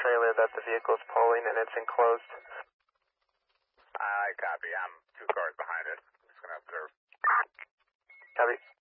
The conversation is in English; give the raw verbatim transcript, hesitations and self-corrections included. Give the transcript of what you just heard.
trailer that the vehicle is pulling and it's enclosed. I copy. I'm two cars behind it. Just going to observe. Copy.